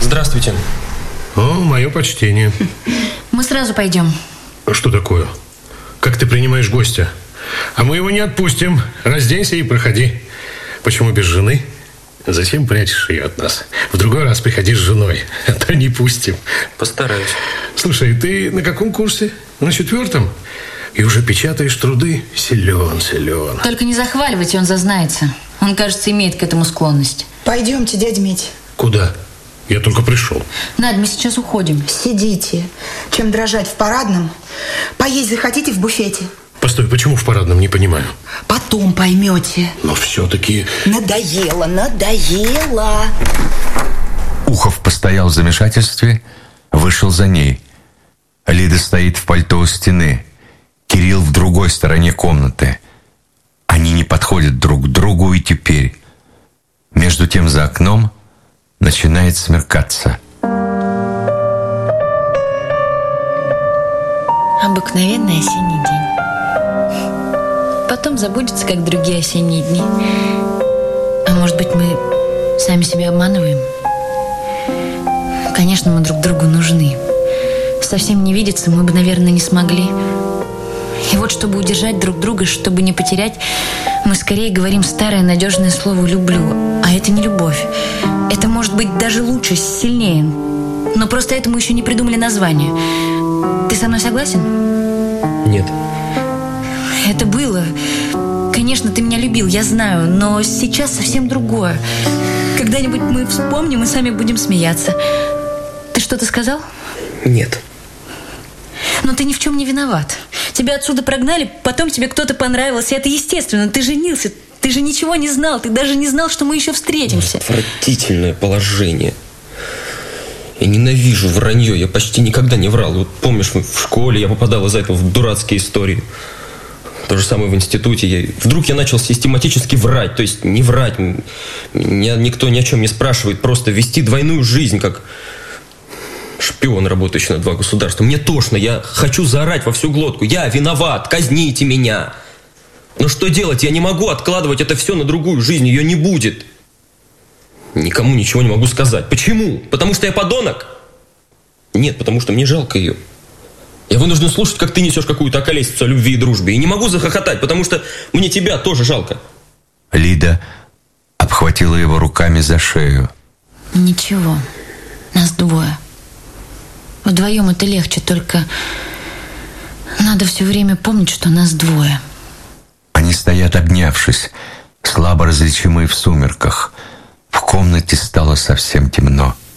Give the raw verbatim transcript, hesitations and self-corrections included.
Здравствуйте. О, мое почтение. Мы сразу пойдем. Что такое? Как ты принимаешь гостя? А мы его не отпустим. Разденься и проходи. Почему без жены? Зачем прячешь ее от нас? В другой раз приходи с женой, а то не пустим. Постараюсь. Слушай, ты на каком курсе? На четвертом? И уже печатаешь труды? Силен, силен. Только не захваливайте, он зазнается. Он, кажется, имеет к этому склонность. Пойдемте, дядя Мить. Куда? Я только пришел. Надь, мы сейчас уходим. Сидите. Чем дрожать в парадном? Поесть захотите в буфете? Постой, почему в парадном, не понимаю. Потом поймете. Но все-таки... Надоело, надоело. Ухов постоял в замешательстве, вышел за ней. Лида стоит в пальто у стены. Кирилл в другой стороне комнаты. Они не подходят друг к другу и теперь. Между тем за окном начинает смеркаться. Обыкновенный осенний день. Потом забудется, как другие осенние дни. А может быть, мы сами себя обманываем? Конечно, мы друг другу нужны. Совсем не видеться мы бы, наверное, не смогли. И вот, чтобы удержать друг друга, чтобы не потерять, мы скорее говорим старое надежное слово «люблю». А это не любовь. Это может быть даже лучше, сильнее. Но просто этому еще не придумали название. Ты со мной согласен? Нет. Это было. Конечно, ты меня любил, я знаю, но сейчас совсем другое. Когда-нибудь мы вспомним и сами будем смеяться. Ты что-то сказал? Нет. Но ты ни в чем не виноват. Тебя отсюда прогнали, потом тебе кто-то понравился. Это естественно, ты женился. Ты же ничего не знал, ты даже не знал, что мы еще встретимся. Отвратительное положение. Я ненавижу вранье, я почти никогда не врал. Вот помнишь, в школе я попадал из-за этого в дурацкие истории. То же самое в институте. Я... Вдруг я начал систематически врать. То есть не врать. Меня никто ни о чем не спрашивает. Просто вести двойную жизнь, как шпион, работающий на два государства. Мне тошно. Я хочу заорать во всю глотку. Я виноват. Казните меня. Но что делать? Я не могу откладывать это все на другую жизнь. Ее не будет. Никому ничего не могу сказать. Почему? Потому что я подонок? Нет, потому что мне жалко ее. Я вынужден слушать, как ты несешь какую-то околесицу о любви и дружбе. И не могу захохотать, потому что мне тебя тоже жалко. Лида обхватила его руками за шею. Ничего, нас двое. Вдвоем это легче, только надо все время помнить, что нас двое. Они стоят обнявшись, слабо различимые в сумерках. В комнате стало совсем темно.